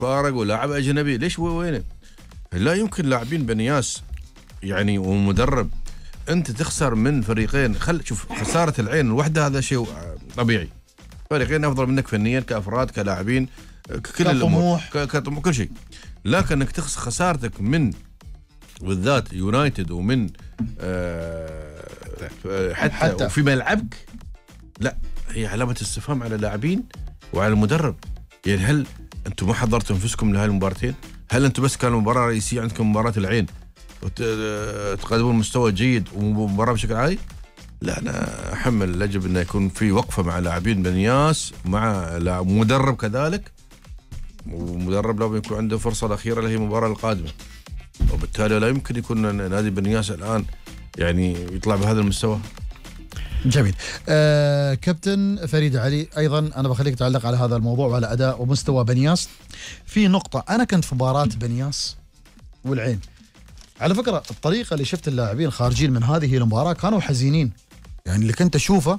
فارق ولاعب اجنبي، ليش وينه؟ لا يمكن لاعبين بنياس يعني ومدرب انت تخسر من فريقين. شوف خساره العين الوحده هذا شيء طبيعي، فريقين افضل منك فنيا كافراد كلاعبين كل الامور كل شيء، لكن انك خسارتك من بالذات يونايتد ومن حتى وفي ملعبك، لا هي علامه استفهام على اللاعبين وعلى المدرب. يعني هل انتم ما حضرتوا انفسكم لهذه المباراتين؟ هل انتم بس كانوا مباراه رئيسيه عندكم مباراه العين وتقدمون مستوى جيد ومباراه بشكل عادي؟ لا انا احمل يجب انه يكون في وقفه مع لاعبين بنياس مع مدرب كذلك، ومدرب لازم يكون عنده فرصه الاخيره اللي هي المباراه القادمه، وبالتالي لا يمكن يكون نادي بنياس الان يعني يطلع بهذا المستوى. جميل. كابتن فريد علي، ايضا انا بخليك تعلق على هذا الموضوع وعلى اداء ومستوى بنياس. في نقطه، انا كنت في مباراه بنياس والعين، على فكره الطريقه اللي شفت اللاعبين خارجين من هذه المباراه كانوا حزينين. يعني اللي كنت اشوفه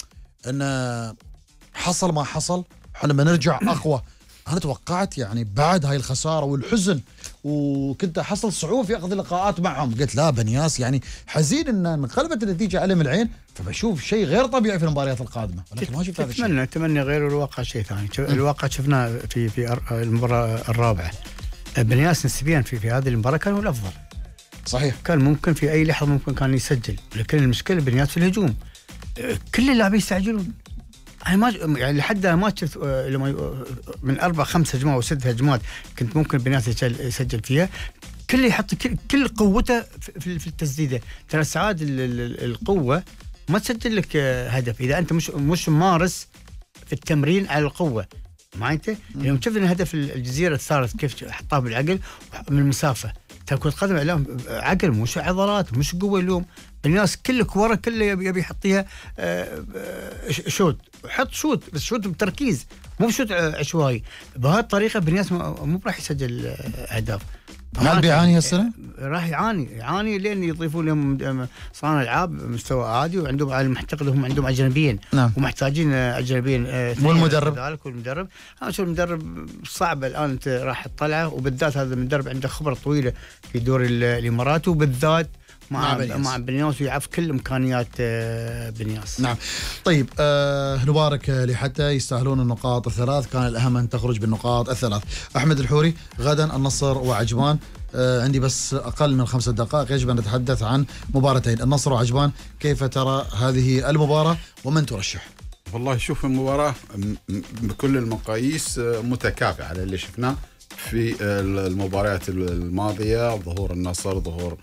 ان حصل ما حصل احنا بنرجع اقوى. انا توقعت يعني بعد هاي الخساره والحزن، وكنت احصل صعوبه في اخذ اللقاءات معهم، قلت لا بنياس يعني حزين ان انقلبت النتيجه عليه من العين، فبشوف شيء غير طبيعي في المباريات القادمه، ولكن ما شفت هذا الشيء. اتمنى غير الواقع شيء ثاني. الواقع شفناه في المباراه الرابعه، بنياس نسبيا في هذه المباراه كان هو الافضل. صحيح، كان ممكن في اي لحظه ممكن كان يسجل، لكن المشكله بنياس في الهجوم، كل اللاعبين يستعجلون. يعني لحد ما شفت من 4-5 هجمات و6 هجمات كنت ممكن بنياس يسجل فيها، كل يحط كل قوته في التسديده. ترى ساعات القوه ما تسجل لك هدف اذا انت مش ممارس في التمرين على القوه. معناته اليوم شفنا هدف الجزيره الثالث كيف حطاه بالعقل من المسافه. كرة القدم اليوم عقل مش عضلات مش قوه. اليوم الناس كل كوره كله يبي يحطيها شوت، حط شوت بس شوت بتركيز مو بشوت عشوائي. بهذه الطريقه بنياس مو راح يسجل اهداف. هل بيعاني هالسنه؟ راح يعاني لين يضيفون لهم صانع العاب مستوى عادي، وعندهم على المعتقد هم عندهم اجنبيين. نعم. ومحتاجين اجنبيين. والمدرب ذلك والمدرب شو المدرب صعب الان انت راح تطلعه، وبالذات هذا المدرب عنده خبره طويله في دور الامارات، وبالذات مع بنياس ويعرف كل امكانيات بنياس. نعم. طيب نبارك لحتى يستاهلون النقاط الثلاث، كان الاهم ان تخرج بالنقاط الثلاث. احمد الحوري، غدا النصر وعجمان، عندي بس اقل من 5 دقائق يجب ان نتحدث عن مباراتين النصر وعجمان. كيف ترى هذه المباراه ومن ترشح؟ والله شوف المباراه بكل المقاييس متكافئه على اللي شفناه في المباريات الماضيه، ظهور النصر، ظهور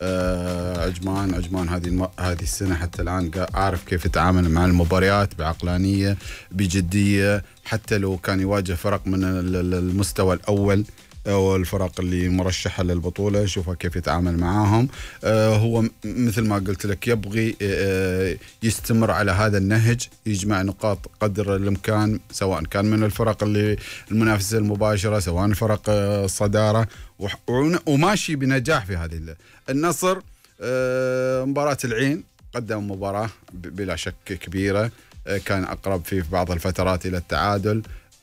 عجمان هذه السنة حتى الآن عارف كيف يتعامل مع المباريات بعقلانية بجدية، حتى لو كان يواجه فرق من المستوى الأول أو الفرق اللي مرشحة للبطولة، شوفها كيف يتعامل معاهم. هو مثل ما قلت لك يبغي يستمر على هذا النهج، يجمع نقاط قدر الإمكان، سواء كان من الفرق اللي المنافسة المباشرة، سواء فرق الصدارة، وماشي بنجاح في هذه. النصر مباراة العين قدم مباراة بلا شك كبيرة، كان أقرب في بعض الفترات إلى التعادل،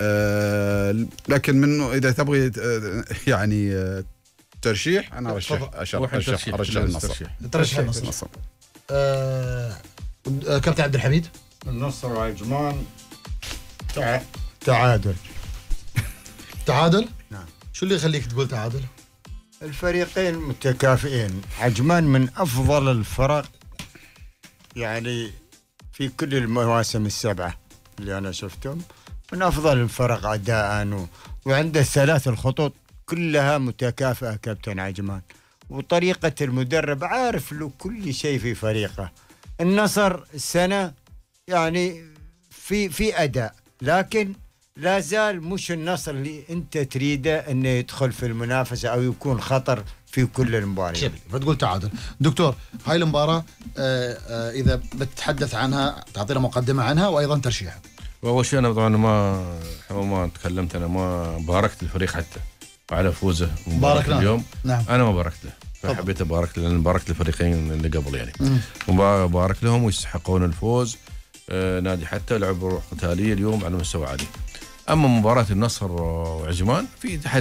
لكن منه إذا تبغي يعني ترشيح أنا أرشح النصر. ترشح النصر. كابتن عبد الحميد. النصر وعجمان تعادل. نعم. شو اللي يخليك تقول تعادل؟ الفريقين متكافئين. عجمان من أفضل الفرق يعني في كل المواسم السبعة اللي أنا شفتهم، من أفضل الفرق أداءً، وعنده 3 الخطوط كلها متكافئة كابتن عجمان، وطريقة المدرب عارف له كل شيء في فريقه. النصر السنة يعني في أداء، لكن لا زال مش النصر اللي أنت تريده أنه يدخل في المنافسة أو يكون خطر في كل المباريات. فتقول تعادل. دكتور، هاي المباراة إذا بتتحدث عنها تعطينا مقدمة عنها وأيضا ترشيحها. أول شيء أنا طبعا ما تكلمت، أنا ما باركت الفريق حتى على فوزه بارك اليوم. نعم. أنا ما باركت له، فحبيت أبارك له لأن باركت الفريقين اللي قبل يعني. وبارك لهم ويستحقون الفوز. نادي حتى لعبوا روح قتالية اليوم على مستوى عالي. اما مباراه النصر وعجمان في